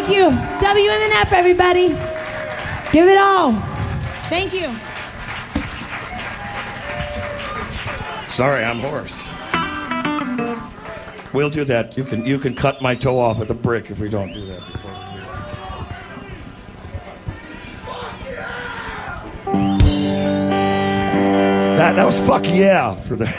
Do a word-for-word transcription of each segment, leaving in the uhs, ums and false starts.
Thank you. W M N F, everybody. Give it all. Thank you. Sorry, I'm hoarse. We'll do that. You can you can cut my toe off with a brick if we don't do that before we do it. That that was fuck yeah for the.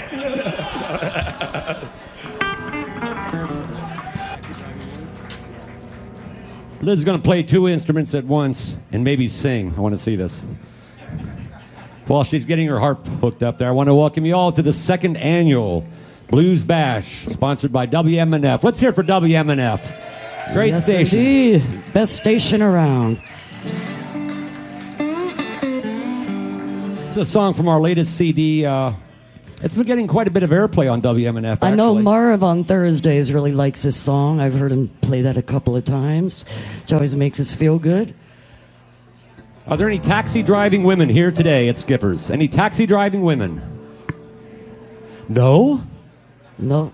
Liz is going to play two instruments at once and maybe sing. I want to see this. While she's getting her harp hooked up there, I want to welcome you all to the second annual Blues Bash, sponsored by W M N F. Let's hear it for W M N F. Great yes, station. Indeed. Best station around. It's a song from our latest C D. Uh, it's been getting quite a bit of airplay on W M N F, actually. I know Marv on Thursdays really likes this song. I've heard him play that a couple of times, which always makes us feel good. Are there any taxi driving women here today at Skipper's? Any taxi driving women? No? No.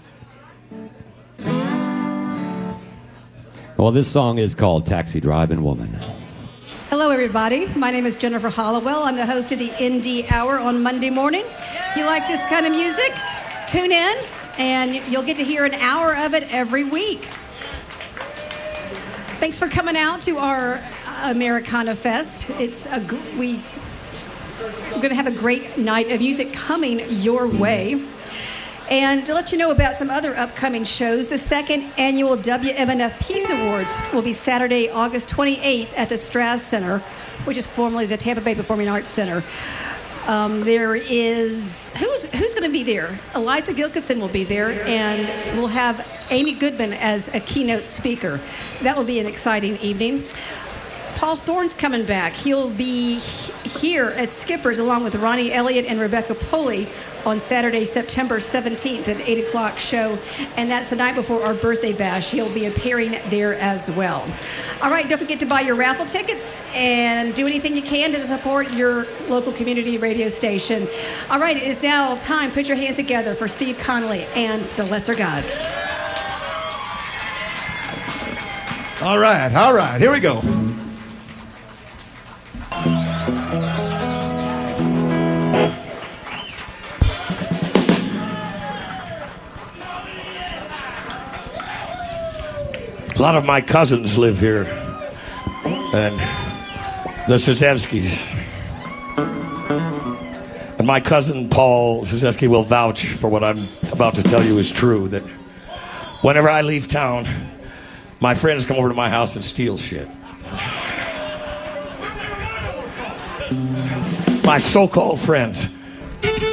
Well, this song is called Taxi Driving Woman. Hello, everybody. My name is Jennifer Hollowell. I'm the host of the Indie Hour on Monday morning. If you like this kind of music, tune in, and you'll get to hear an hour of it every week. Thanks for coming out to our Americana Fest. It's a we we're going to have a great night of music coming your way. And to let you know about some other upcoming shows, the second annual W M N F Peace Awards will be Saturday, August twenty-eighth at the Strass Center, which is formerly the Tampa Bay Performing Arts Center. Um, there is, who's who's going to be there? Eliza Gilkinson will be there, and we'll have Amy Goodman as a keynote speaker. That will be an exciting evening. Paul Thorne's coming back. He'll be here at Skipper's along with Ronnie Elliott and Rebecca Poley on Saturday, September seventeenth at eight o'clock show. And that's the night before our birthday bash. He'll be appearing there as well. All right, don't forget to buy your raffle tickets and do anything you can to support your local community radio station. All right, it is now time. Put your hands together for Steve Connolly and the Lesser Gods. All right, all right, here we go. A lot of my cousins live here, and the Szewskis. And my cousin Paul Szewski will vouch for what I'm about to tell you is true, that whenever I leave town, my friends come over to my house and steal shit. My so-called friends.